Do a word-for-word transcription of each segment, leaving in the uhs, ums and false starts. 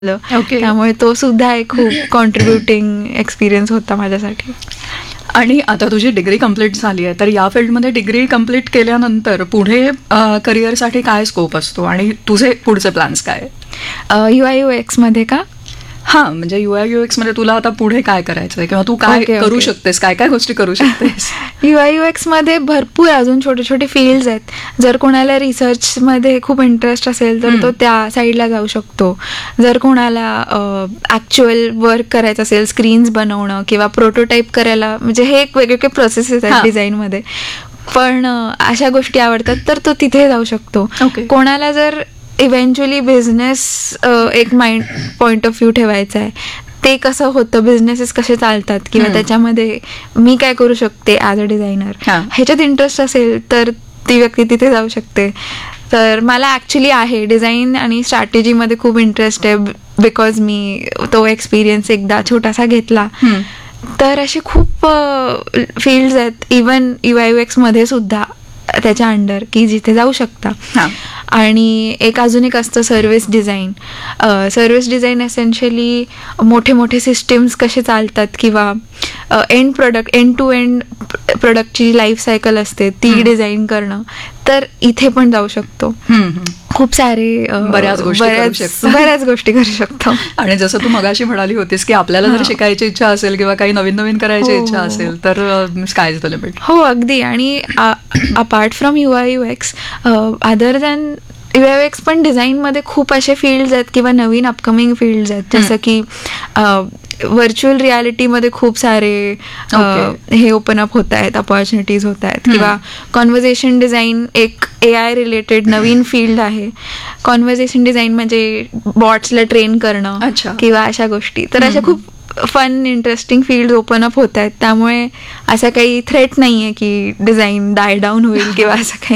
Okay. त्यामुळे तो सुद्धा एक खूप कॉन्ट्रीब्युटिंग एक्सपिरियन्स होता माझ्यासाठी. आणि आता तुझी डिग्री कंप्लीट झाली आहे, तर या फील्डमध्ये डिग्री कंप्लीट केल्यानंतर पुढे करिअरसाठी काय स्कोप असतो आणि तुझे पुढचे प्लॅन्स काय? यू आय यू एक्समध्ये का? हां, म्हणजे यू आय यू एक्समध्ये तुला आता पुढे काय करायचं आहे किंवा तू काय Okay, करू okay. शकतेस, काय काय गोष्टी करू शकतेस? यू आय यू एक्समध्ये भरपूर अजून छोटे छोटे फील्ड्स आहेत. जर कोणाला रिसर्चमध्ये खूप इंटरेस्ट असेल तर तो त्या साईडला जाऊ शकतो. जर कोणाला ॲक्च्युअल वर्क करायचं असेल, स्क्रीन्स बनवणं किंवा प्रोटोटाईप करायला, म्हणजे हे एक वेगवेगळे प्रोसेसेस आहेत हां. डिझाईनमध्ये, पण अ, अशा गोष्टी आवडतात तर तो तिथे जाऊ शकतो. Okay. कोणाला जर इव्हेंच्युअली बिझनेस एक माइंड पॉईंट ऑफ व्ह्यू ठेवायचा आहे, ते कसं होतं, बिझनेसेस कसे चालतात किंवा हम्म. त्याच्यामध्ये मी काय करू शकते ॲज अ डिझायनर, हां. ह्याच्यात इंटरेस्ट असेल तर ती व्यक्ती तिथे जाऊ शकते. तर मला ॲक्च्युली आहे डिझाईन आणि स्ट्रॅटेजीमध्ये खूप इंटरेस्ट आहे, बिकॉज मी तो एक्सपिरियन्स एकदा छोटासा घेतला. हम्म. तर असे खूप फील्ड्स आहेत इवन यू आय यू एक्समध्ये सुद्धा त्याच्या अंडर, की जिथे जाऊ शकता. हां. आणि एक अजून एक असतं service design. Service design essentially मोठे मोठे सिस्टीम्स कसे चालतात किंवा end product, end to end प्रोडक्टची लाईफ सायकल असते ती डिझाईन करणं. तर इथे पण जाऊ शकतो. हम्म, हम्म. खूप सारे अ, बऱ्याच गोष्टी करू बऱ्याच शकतो. बऱ्याच गोष्टी करू शकतो. आणि जसं तू मगाशी म्हणाली होतीस की आपल्याला जर हां. शिकायची इच्छा असेल किंवा काही नवीन नवीन करायची हो, इच्छा हो. असेल तर स्काय इज द लिमिट. हो, अगदी. आणि apart from you I you x, other than you I you x पण डिझाईनमध्ये खूप असे फील्ड्स आहेत किंवा नवीन अपकमिंग फील्ड्स आहेत, जसं की व्हर्च्युअल रियालिटीमध्ये खूप सारे अ, Okay. हे ओपन अप होत आहेत, अपॉर्च्युनिटीज होत आहेत. हम्म. किंवा कॉन्व्हर्सेशन डिझाईन एक ए आय रिलेटेड नवीन फील्ड आहे. कॉन्व्हर्सेशन डिझाईन म्हणजे बॉट्सला ट्रेन करणं अच्छा. किंवा अशा गोष्टी. तर अशा हम्म. खूप fun interesting field open up होत आहेत. त्यामुळे असं काही थ्रेट नाही आहे की डिझाईन डाय डाऊन होईल किंवा असं काही.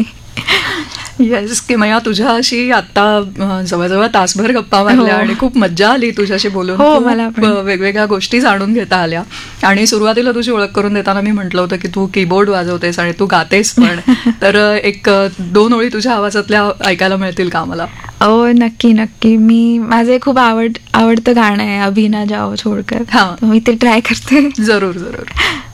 येस, की मया तुझ्याशी आता अ, जवळजवळ तासभर गप्पा मारल्या हो. आणि खूप मज्जा आली तुझ्याशी बोलून. हो, खूप, मला पण. अ, वेगवेगळ्या गोष्टी जाणून घेता आल्या. आणि सुरुवातीला तुझी ओळख करून देताना मी म्हटलं होतं की तू कीबोर्ड वाजवतेस आणि तू गातेस पण. तर अ, एक अ, दोन ओळी तुझ्या आवाजातल्या ऐकायला मिळतील का मला? हो, नक्की नक्की. मी माझे खूप आवड आवडतं गाणं आहे अभिना जाओ छोडकर. हां. तर मी ते ट्राय करते. जरूर जरूर.